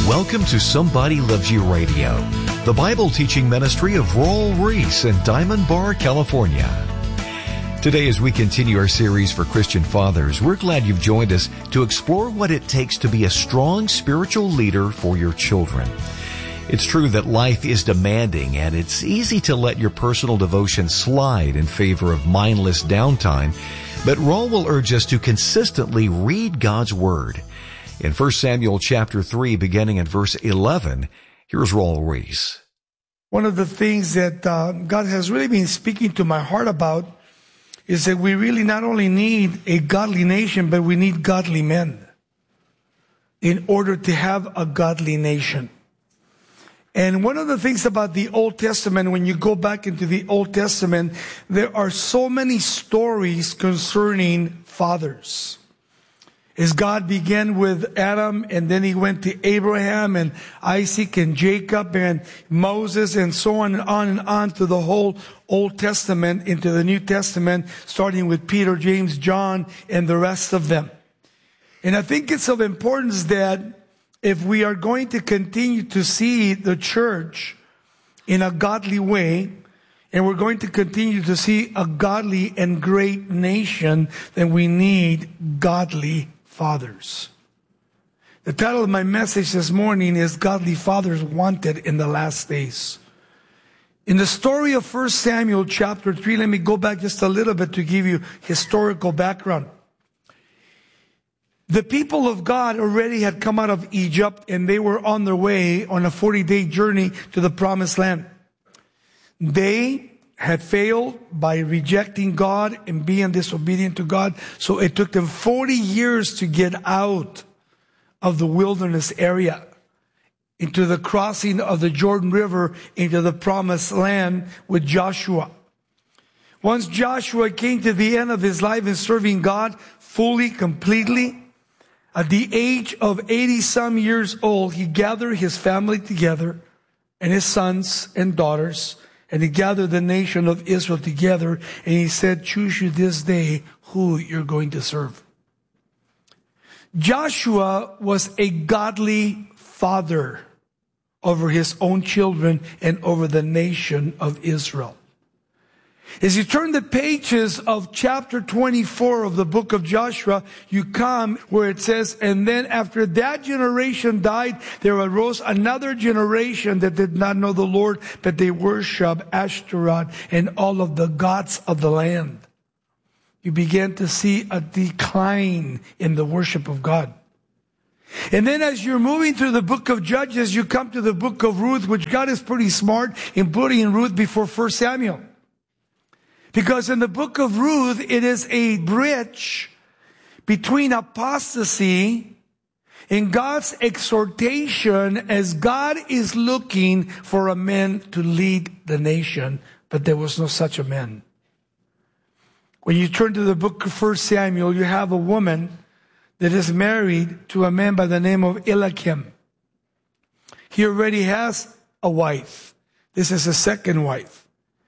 Welcome to Somebody Loves You Radio, the Bible teaching ministry of Royal Reese in Diamond Bar, California. Today, as we continue our series for Christian fathers, we're glad you've joined us to explore what it takes to be a strong spiritual leader for your children. It's true that life is demanding, and it's easy to let your personal devotion slide in favor of mindless downtime, but Raul will urge us to consistently read God's Word. In 1 Samuel chapter 3, beginning at verse 11, here's Raul Reese. One of the things that God has really been speaking to my heart about is that we really not only need a godly nation, but we need godly men in order to have a godly nation. And one of the things about the Old Testament, when you go back into the Old Testament, there are so many stories concerning fathers. As God began with Adam, and then he went to Abraham and Isaac and Jacob and Moses and so on and on to the whole Old Testament, into the New Testament, starting with Peter, James, John, and the rest of them. And I think it's of importance that if we are going to continue to see the church in a godly way, and we're going to continue to see a godly and great nation, then we need godly fathers. The title of my message this morning is Godly Fathers Wanted in the Last Days. In the story of 1 Samuel chapter 3, let me go back just a little bit to give you historical background. The people of God already had come out of Egypt, and they were on their way on a 40-day journey to the promised land. They had failed by rejecting God and being disobedient to God, so it took them 40 years to get out of the wilderness area into the crossing of the Jordan River into the promised land with Joshua. Once Joshua came to the end of his life in serving God fully, completely, at the age of 80-some years old, he gathered his family together and his sons and daughters, and he gathered the nation of Israel together, and he said, choose you this day who you're going to serve. Joshua was a godly father over his own children and over the nation of Israel. As you turn the pages of chapter 24 of the book of Joshua, you come where it says, and then after that generation died, there arose another generation that did not know the Lord, but they worshiped Ashtaroth and all of the gods of the land. You began to see a decline in the worship of God. And then as you're moving through the book of Judges, you come to the book of Ruth, which God is pretty smart in putting Ruth before 1 Samuel. Because in the book of Ruth, it is a bridge between apostasy and God's exhortation as God is looking for a man to lead the nation, but there was no such a man. When you turn to the book of 1 Samuel, you have a woman that is married to a man by the name of Eliakim. He already has a wife. This is his second wife.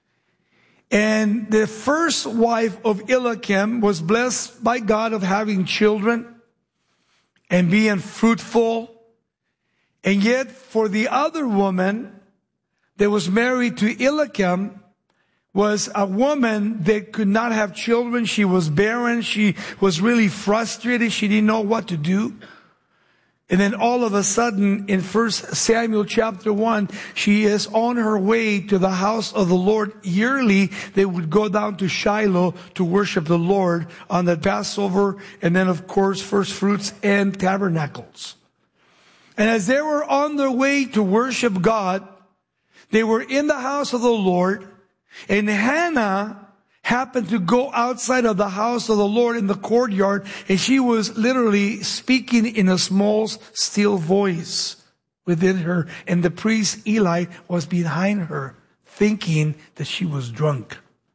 And the first wife of Eliakim was blessed by God of having children and being fruitful. And yet for the other woman that was married to Eliakim was a woman that could not have children. She was barren. She was really frustrated. She didn't know what to do. And then all of a sudden, in 1 Samuel chapter 1, she is on her way to the house of the Lord. Yearly, they would go down to Shiloh to worship the Lord on the Passover, and then, of course, first fruits and tabernacles. And as they were on their way to worship God, they were in the house of the Lord, and Hannah happened to go outside of the house of the Lord in the courtyard, and she was literally speaking in a small, still voice within her. And the priest Eli was behind her, thinking that she was drunk.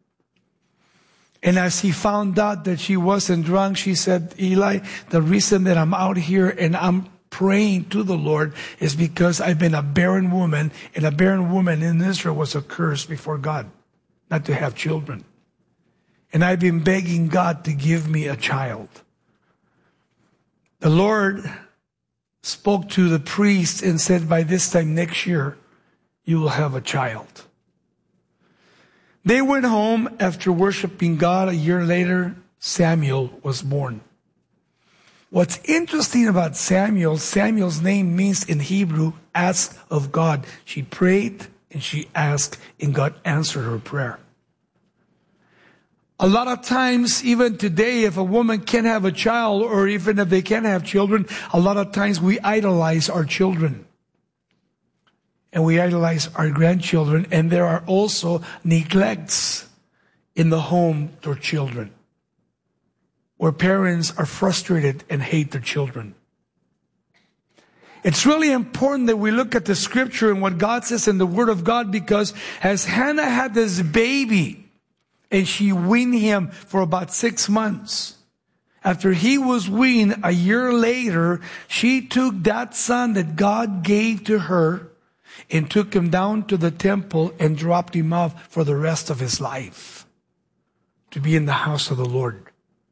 And as he found out that she wasn't drunk, she said, Eli, the reason that I'm out here and I'm praying to the Lord is because I've been a barren woman, and a barren woman in Israel was a curse before God, not to have children. And I've been begging God to give me a child. The Lord spoke to the priest and said, by this time next year, you will have a child. They went home after worshiping God. A year later, Samuel was born. What's interesting about Samuel's name means in Hebrew, asked of God. She prayed and she asked, and God answered her prayer. A lot of times, even today, if a woman can't have a child, or even if they can't have children, a lot of times we idolize our children. And we idolize our grandchildren. And there are also neglects in the home toward children, where parents are frustrated and hate their children. It's really important that we look at the scripture and what God says in the Word of God, because as Hannah had this baby, and she weaned him for about 6 months. After he was weaned, a year later, she took that son that God gave to her and took him down to the temple and dropped him off for the rest of his life to be in the house of the Lord.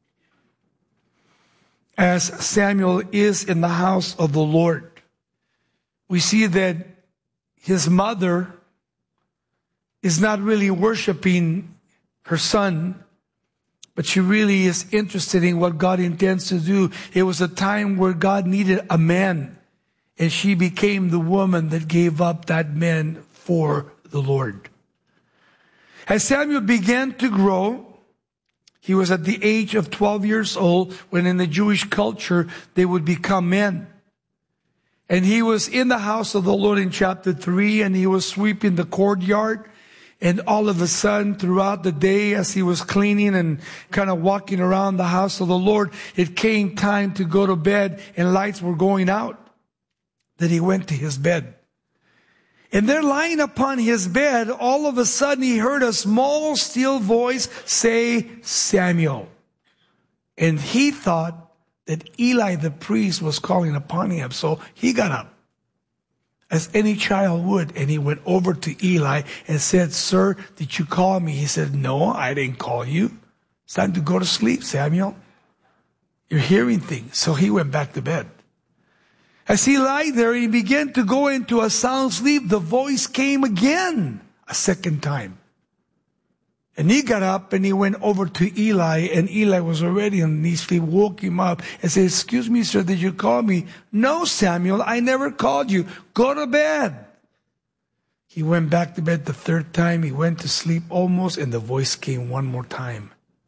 As Samuel is in the house of the Lord, we see that his mother is not really worshiping her son, but she really is interested in what God intends to do. It was a time where God needed a man, and she became the woman that gave up that man for the Lord. As Samuel began to grow, he was at the age of 12 years old, when in the Jewish culture they would become men. And he was in the house of the Lord in chapter 3, and he was sweeping the courtyard. And all of a sudden, throughout the day, as he was cleaning and kind of walking around the house of the Lord, it came time to go to bed, and lights were going out. Then he went to his bed. And there, lying upon his bed, all of a sudden he heard a small, still voice say, Samuel. And he thought that Eli the priest was calling upon him. So he got up, as any child would, and he went over to Eli and said, Sir, did you call me? He said, No, I didn't call you. It's time to go to sleep, Samuel. You're hearing things. So he went back to bed. As he lay there, he began to go into a sound sleep. The voice came again, a second time. And he got up and he went over to Eli, and Eli was already on his sleep, woke him up and said, Excuse me, sir, did you call me? No, Samuel, I never called you. Go to bed. He went back to bed the third time. He went to sleep almost, and the voice came one more time.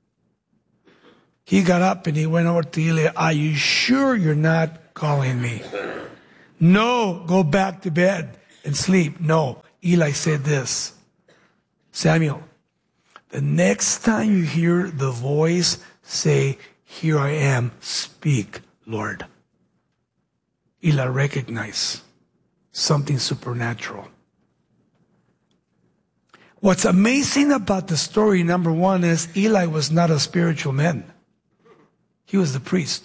He got up and he went over to Eli. Are you sure you're not calling me? No, go back to bed and sleep. No. Eli said this, Samuel, the next time you hear the voice, say, Here I am, speak, Lord. Eli recognized something supernatural. What's amazing about the story, number one, is Eli was not a spiritual man. He was the priest.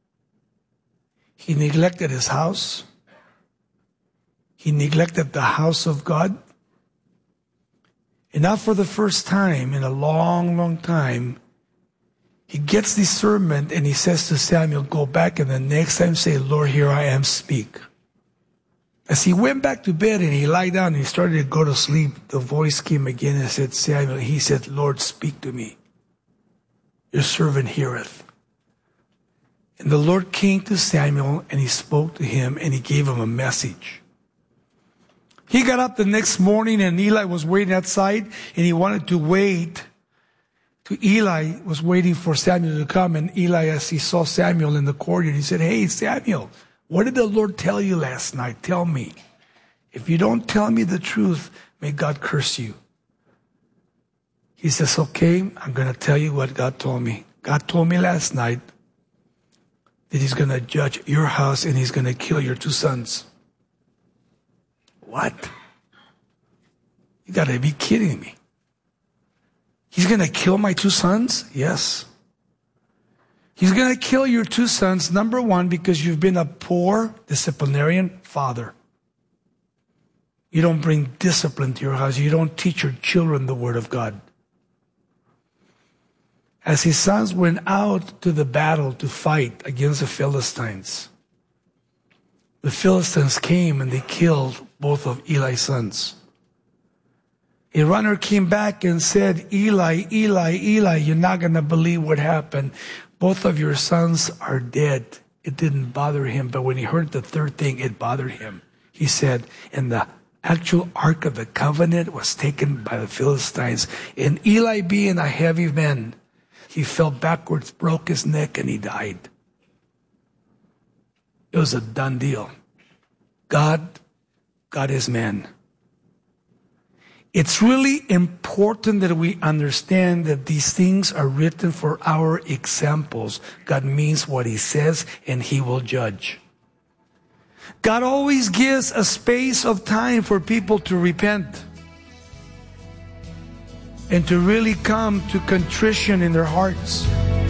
He neglected his house. He neglected the house of God. And now for the first time in a long, long time, he gets discernment and he says to Samuel, Go back, and the next time say, Lord, here I am, speak. As he went back to bed and he lied down and he started to go to sleep, the voice came again and said, Samuel, he said, Lord, speak to me. Your servant heareth. And the Lord came to Samuel and he spoke to him and he gave him a message. He got up the next morning and Eli was waiting outside, and he wanted to wait. Eli was waiting for Samuel to come, and Eli, as he saw Samuel in the courtyard, he said, Hey, Samuel, what did the Lord tell you last night? Tell me. If you don't tell me the truth, may God curse you. He says, Okay, I'm going to tell you what God told me. God told me last night that he's going to judge your house and he's going to kill your 2 sons. What? You got to be kidding me. He's going to kill my 2 sons? Yes. He's going to kill your 2 sons, number one, because you've been a poor disciplinarian father. You don't bring discipline to your house. You don't teach your children the Word of God. As his sons went out to the battle to fight against the Philistines, the Philistines came and they killed both of Eli's sons. A runner came back and said, Eli, Eli, Eli, you're not going to believe what happened. Both of your sons are dead. It didn't bother him, but when he heard the third thing, it bothered him. He said, and the actual Ark of the Covenant was taken by the Philistines. And Eli, being a heavy man, he fell backwards, broke his neck, and he died. It was a done deal. God got his man. It's really important that we understand that these things are written for our examples. God means what he says, and he will judge. God always gives a space of time for people to repent and to really come to contrition in their hearts.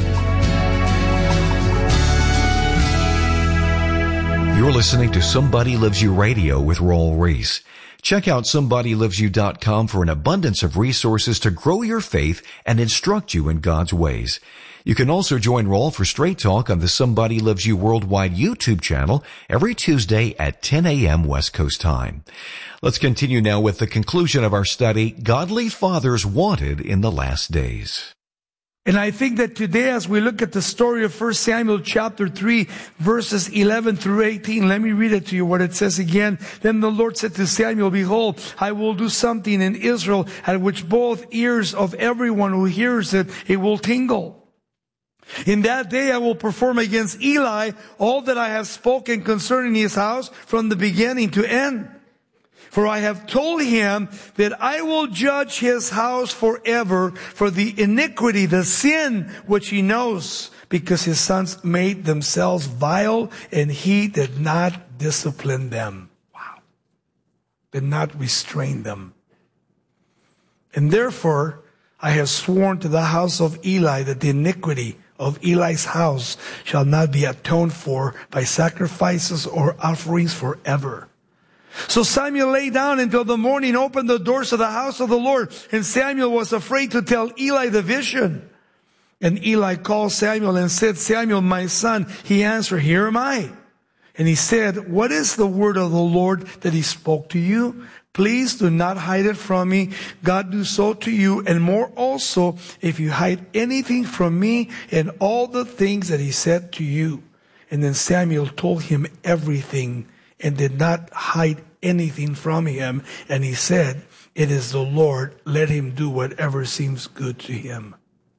You're listening to Somebody Loves You Radio with Raul Ries. Check out SomebodyLovesYou.com for an abundance of resources to grow your faith and instruct you in God's ways. You can also join Raul for Straight Talk on the Somebody Loves You Worldwide YouTube channel every Tuesday at 10 a.m. West Coast time. Let's continue now with the conclusion of our study, Godly Fathers Wanted in the Last Days. And I think that today, as we look at the story of 1 Samuel chapter 3, verses 11 through 18, let me read it to you what it says again. Then the Lord said to Samuel, behold, I will do something in Israel at which both ears of everyone who hears it will tingle. In that day I will perform against Eli all that I have spoken concerning his house from the beginning to end. For I have told him that I will judge his house forever for the iniquity, the sin which he knows, because his sons made themselves vile and he did not discipline them. Wow. Did not restrain them. And therefore I have sworn to the house of Eli that the iniquity of Eli's house shall not be atoned for by sacrifices or offerings forever. So Samuel lay down until the morning, opened the doors of the house of the Lord. And Samuel was afraid to tell Eli the vision. And Eli called Samuel and said, Samuel, my son. He answered, here am I. And he said, what is the word of the Lord that he spoke to you? Please do not hide it from me. God do so to you, and more also, if you hide anything from me and all the things that he said to you. And then Samuel told him everything and did not hide anything from him. And he said, it is the Lord. Let him do whatever seems good to him.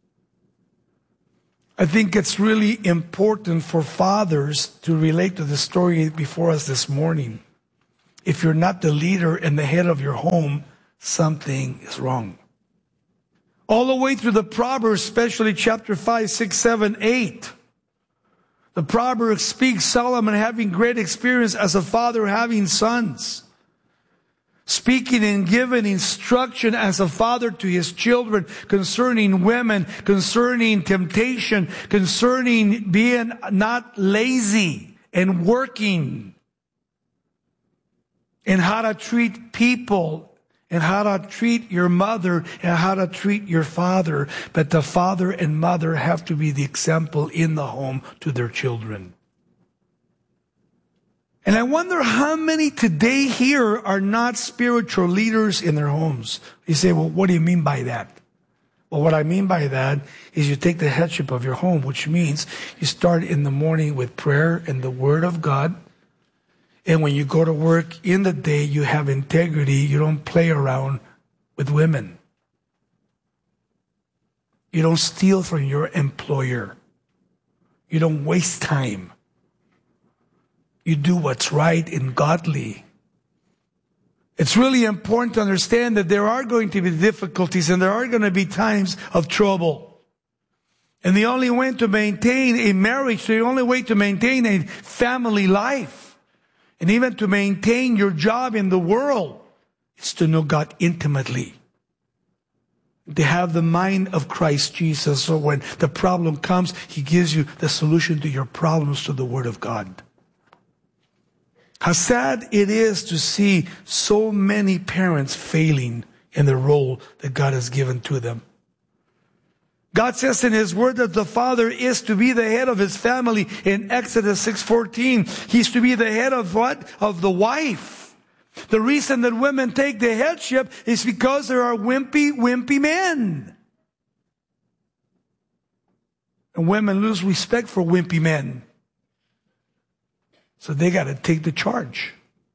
I think it's really important for fathers to relate to the story before us this morning. If you're not the leader and the head of your home, something is wrong. All the way through the Proverbs, especially chapter 5, 6, 7, 8. The Proverbs speaks Solomon having great experience as a father having sons. Speaking and giving instruction as a father to his children concerning women, concerning temptation, concerning being not lazy and working. And how to treat people. And how to treat your mother and how to treat your father. But the father and mother have to be the example in the home to their children. And I wonder how many today here are not spiritual leaders in their homes. You say, well, what do you mean by that? Well, what I mean by that is you take the headship of your home, which means you start in the morning with prayer and the Word of God. And when you go to work in the day, you have integrity. You don't play around with women. You don't steal from your employer. You don't waste time. You do what's right and godly. It's really important to understand that there are going to be difficulties and there are going to be times of trouble. And the only way to maintain a marriage, the only way to maintain a family life, and even to maintain your job in the world, is to know God intimately. To have the mind of Christ Jesus, so when the problem comes, He gives you the solution to your problems through the Word of God. How sad it is to see so many parents failing in the role that God has given to them. God says in His Word that the father is to be the head of his family in Exodus 6:14. He's to be the head of what? Of the wife. The reason that women take the headship is because there are wimpy men. And women lose respect for wimpy men. So they got to take the charge.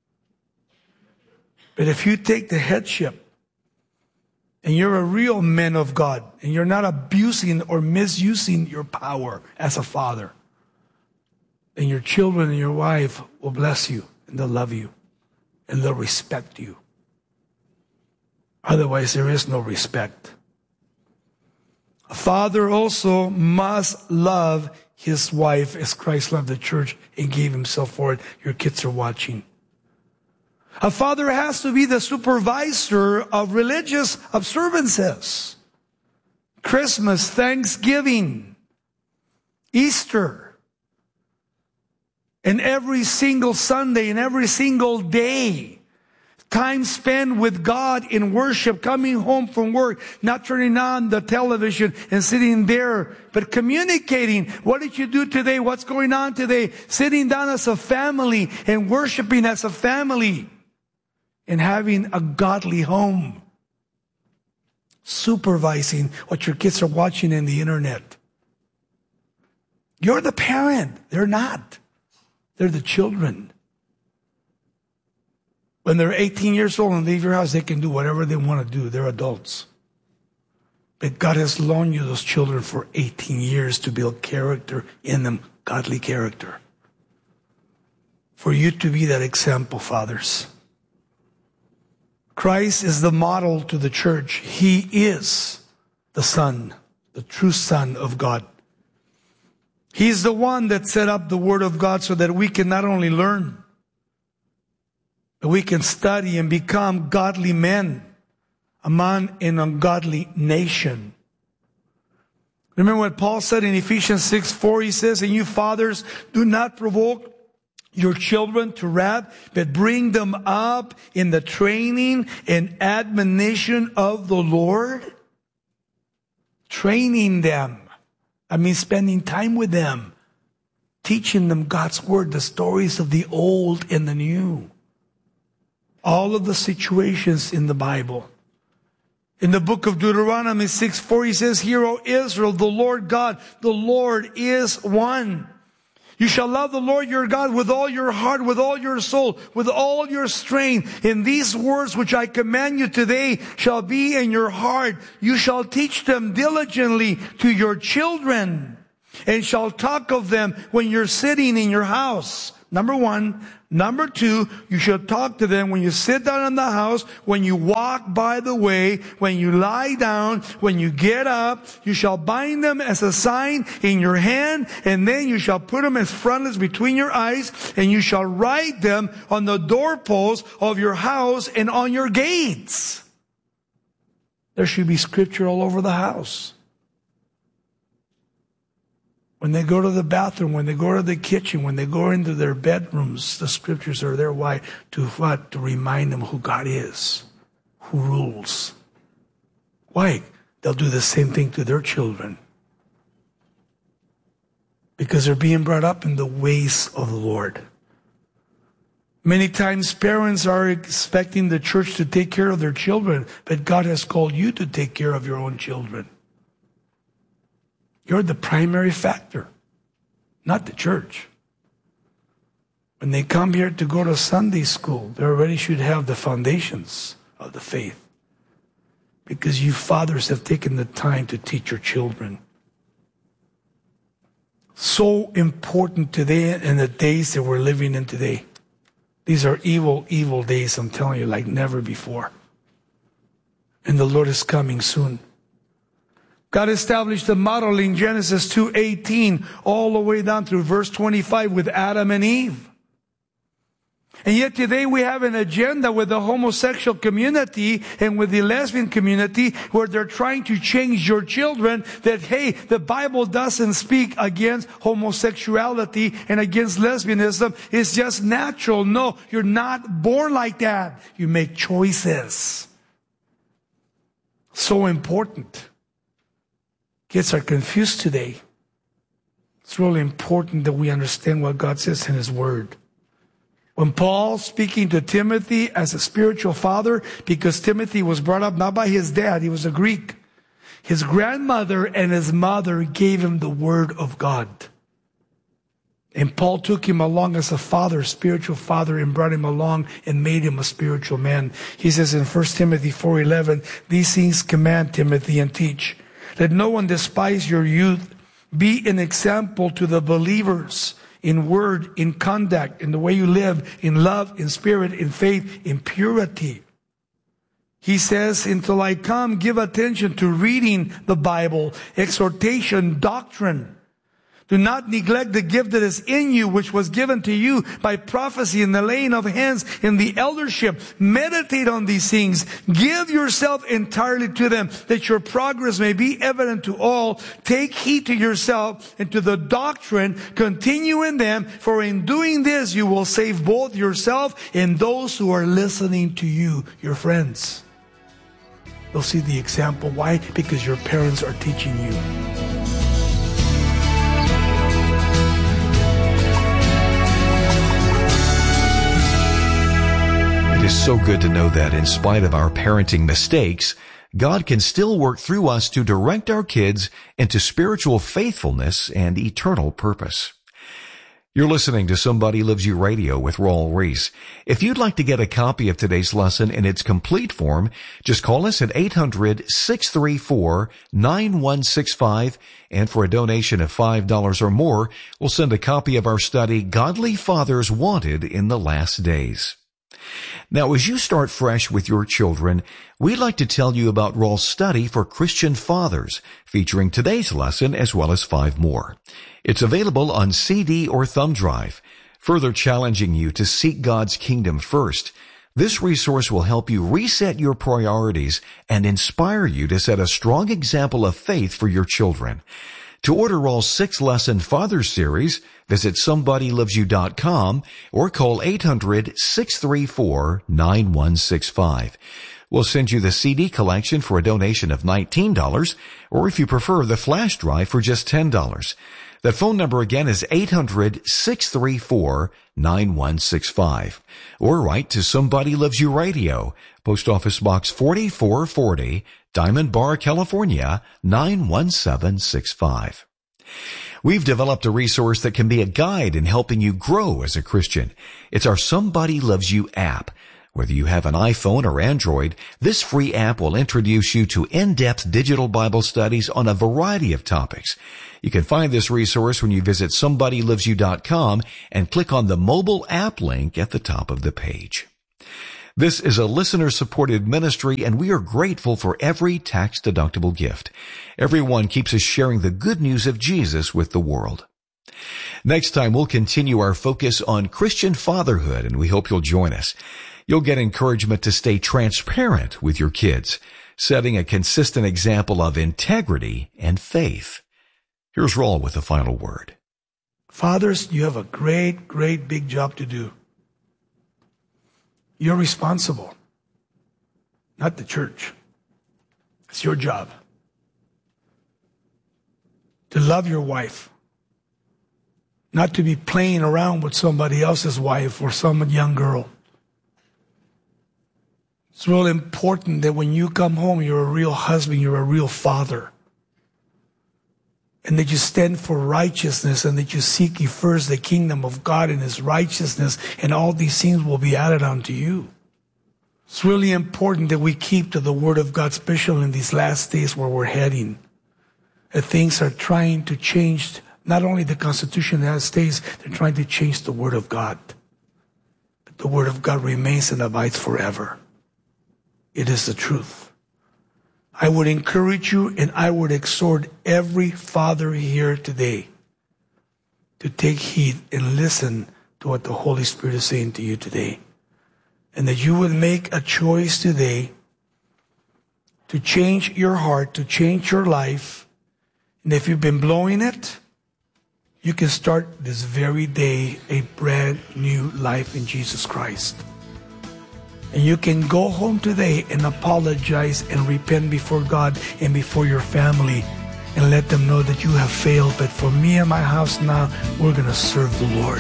But if you take the headship, and you're a real man of God, and you're not abusing or misusing your power as a father, then your children and your wife will bless you, and they'll love you, and they'll respect you. Otherwise, there is no respect. A father also must love his wife as Christ loved the church and gave himself for it. Your kids are watching. A father has to be the supervisor of religious observances. Christmas, Thanksgiving, Easter, and every single Sunday and every single day. Time spent with God in worship, coming home from work, not turning on the television and sitting there, but communicating. What did you do today? What's going on today? Sitting down as a family and worshiping as a family. And having a godly home. Supervising what your kids are watching in the internet. You're the parent. They're not. They're the children. When they're 18 years old and leave your house, they can do whatever they want to do. They're adults. But God has loaned you those children for 18 years to build character in them, godly character. For you to be that example, fathers. Christ is the model to the church. He is the Son, the true Son of God. He's the one that set up the Word of God so that we can not only learn, but we can study and become godly men among an ungodly nation. Remember what Paul said in Ephesians 6:4, he says, and you fathers, do not provoke your children to wrath, but bring them up in the training and admonition of the Lord. Training them. I mean, spending time with them. Teaching them God's Word, the stories of the old and the new. All of the situations in the Bible. In the book of Deuteronomy 6:4, he says, hear, O Israel, the Lord God, the Lord is one. You shall love the Lord your God with all your heart, with all your soul, with all your strength. And these words which I command you today shall be in your heart. You shall teach them diligently to your children, and shall talk of them when you're sitting in your house. Number one. Number two, you shall talk to them when you sit down in the house, when you walk by the way, when you lie down, when you get up. You shall bind them as a sign in your hand, and then you shall put them as frontlets between your eyes, and you shall write them on the doorposts of your house and on your gates. There should be scripture all over the house. When they go to the bathroom, when they go to the kitchen, when they go into their bedrooms, the scriptures are there. Why? To what? To remind them who God is, who rules. Why? They'll do the same thing to their children. Because they're being brought up in the ways of the Lord. Many times parents are expecting the church to take care of their children, but God has called you to take care of your own children. You're the primary factor, not the church. When they come here to go to Sunday school, they already should have the foundations of the faith. Because you fathers have taken the time to teach your children. So important today in the days that we're living in today. These are evil, evil days, I'm telling you, like never before. And the Lord is coming soon. God established the model in Genesis 2:18 all the way down through verse 25 with Adam and Eve. And yet today we have an agenda with the homosexual community and with the lesbian community where they're trying to change your children that, hey, the Bible doesn't speak against homosexuality and against lesbianism. It's just natural. No, you're not born like that. You make choices. So important. Kids are confused today. It's really important that we understand what God says in His Word. When Paul, speaking to Timothy as a spiritual father, because Timothy was brought up not by his dad, he was a Greek. His grandmother and his mother gave him the Word of God. And Paul took him along as a father, spiritual father, and brought him along and made him a spiritual man. He says in 1 Timothy 4:11, these things command, Timothy, and teach. Let no one despise your youth. Be an example to the believers in word, in conduct, in the way you live, in love, in spirit, in faith, in purity. He says, until I come, give attention to reading the Bible, exhortation, doctrine. Do not neglect the gift that is in you, which was given to you by prophecy and the laying of hands in the eldership. Meditate on these things. Give yourself entirely to them, that your progress may be evident to all. Take heed to yourself and to the doctrine. Continue in them, for in doing this you will save both yourself and those who are listening to you, your friends. You'll see the example. Why? Because your parents are teaching you. It is so good to know that in spite of our parenting mistakes, God can still work through us to direct our kids into spiritual faithfulness and eternal purpose. You're listening to Somebody Loves You Radio with Raul Ries. If you'd like to get a copy of today's lesson in its complete form, just call us at 800-634-9165, and for a donation of $5 or more, we'll send a copy of our study, Godly Fathers Wanted in the Last Days. Now, as you start fresh with your children, we'd like to tell you about Raul's study for Christian fathers, featuring today's lesson as well as 5 more. It's available on CD or thumb drive, further challenging you to seek God's kingdom first. This resource will help you reset your priorities and inspire you to set a strong example of faith for your children. To order Raul's 6-lesson Fathers series, visit somebodylovesyou.com or call 800-634-9165. We'll send you the CD collection for a donation of $19, or if you prefer, the flash drive for just $10. That phone number again is 800-634-9165. Or write to Somebody Loves You Radio, Post Office Box 4440, Diamond Bar, California, 91765. We've developed a resource that can be a guide in helping you grow as a Christian. It's our Somebody Loves You app. Whether you have an iPhone or Android, this free app will introduce you to in-depth digital Bible studies on a variety of topics. You can find this resource when you visit somebodylovesyou.com and click on the mobile app link at the top of the page. This is a listener-supported ministry, and we are grateful for every tax-deductible gift. Everyone keeps us sharing the good news of Jesus with the world. Next time, we'll continue our focus on Christian fatherhood, and we hope you'll join us. You'll get encouragement to stay transparent with your kids, setting a consistent example of integrity and faith. Here's Raul with the final word. Fathers, you have a great, great big job to do. You're responsible, not the church. It's your job to love your wife, not to be playing around with somebody else's wife or some young girl. It's real important that when you come home, you're a real husband, you're a real father. And that you stand for righteousness, and that you seek ye first the kingdom of God and His righteousness, and all these things will be added unto you. It's really important that we keep to the Word of God, especially in these last days where we're heading. That things are trying to change, not only the Constitution of the United States, they're trying to change the Word of God. But the Word of God remains and abides forever. It is the truth. I would encourage you, and I would exhort every father here today to take heed and listen to what the Holy Spirit is saying to you today. And that you would make a choice today to change your heart, to change your life. And if you've been blowing it, you can start this very day a brand new life in Jesus Christ. And you can go home today and apologize and repent before God and before your family and let them know that you have failed. But for me and my house now, we're going to serve the Lord.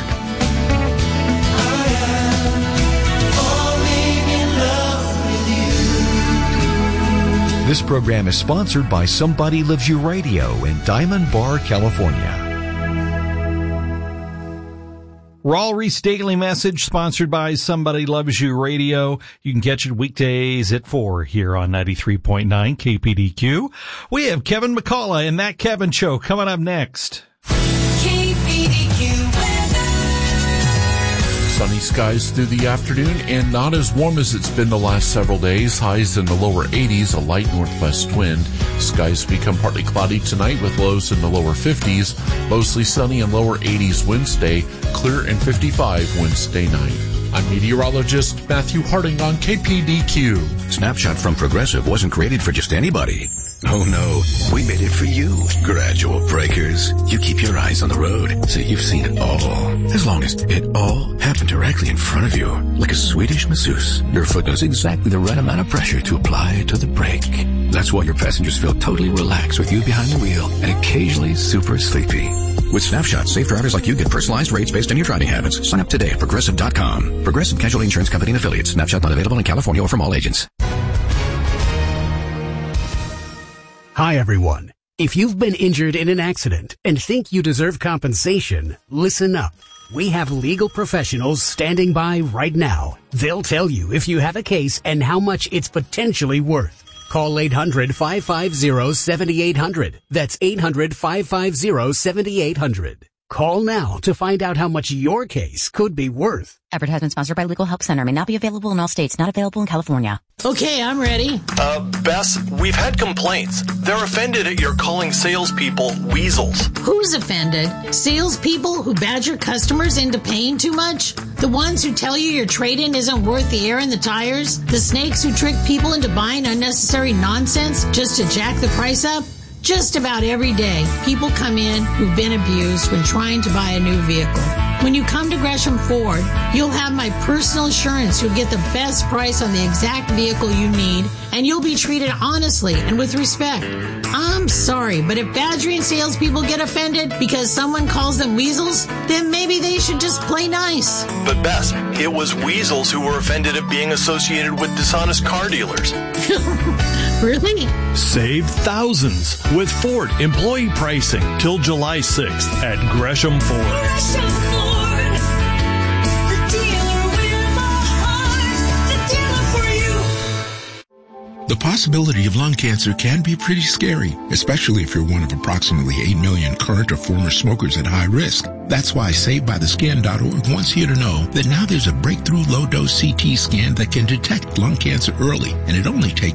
This program is sponsored by Somebody Loves You Radio in Diamond Bar, California. Raul Ries Daily Message, sponsored by Somebody Loves You Radio. You can catch it weekdays at 4 here on 93.9 KPDQ. We have Kevin McCullough and That Kevin Show coming up next. Sunny skies through the afternoon and not as warm as it's been the last several days. Highs in the lower 80s, a light northwest wind. Skies become partly cloudy tonight with lows in the lower 50s. Mostly sunny and lower 80s Wednesday. Clear and 55 Wednesday night. I'm meteorologist Matthew Harding on KPDQ. Snapshot from Progressive wasn't created for just anybody. Oh no, we made it for you. Gradual breakers. You keep your eyes on the road, so you've seen it all. As long as it all happened directly in front of you, like a Swedish masseuse. Your foot knows exactly the right amount of pressure to apply to the brake. That's why your passengers feel totally relaxed with you behind the wheel and occasionally super sleepy. With Snapshot, safe drivers like you get personalized rates based on your driving habits. Sign up today at Progressive.com. Progressive Casualty Insurance Company and Affiliates. Snapshot not available in California or from all agents. Hi, everyone. If you've been injured in an accident and think you deserve compensation, listen up. We have legal professionals standing by right now. They'll tell you if you have a case and how much it's potentially worth. Call 800-550-7800. That's 800-550-7800. Call now to find out how much your case could be worth. Advertisement sponsored by Legal Help Center. May not be available in all states. Not available in California. Okay, I'm ready. Bess, we've had complaints. They're offended at your calling salespeople weasels. Who's offended? Salespeople who badger customers into paying too much? The ones who tell you your trade-in isn't worth the air in the tires? The snakes who trick people into buying unnecessary nonsense just to jack the price up? Just about every day, people come in who've been abused when trying to buy a new vehicle. When you come to Gresham Ford, you'll have my personal assurance you'll get the best price on the exact vehicle you need, and you'll be treated honestly and with respect. I'm sorry, but if badgering salespeople get offended because someone calls them weasels, then maybe they should just play nice. But Bess, it was weasels who were offended at being associated with dishonest car dealers. Really? Save thousands with Ford employee pricing till July 6th at Gresham Ford. Gresham Ford, the dealer with the heart, the dealer for you. The possibility of lung cancer can be pretty scary, especially if you're one of approximately 8 million current or former smokers at high risk. That's why SaveByTheScan.org wants you to know that now there's a breakthrough low-dose CT scan that can detect lung cancer early, and it only takes